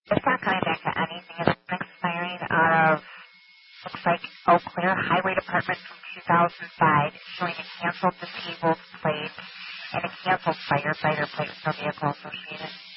It's not coming back to anything. It's expiring out of, looks like, Eau Claire Highway Department from 2005, showing a canceled disabled plate and a canceled firefighter plate with no vehicle associated.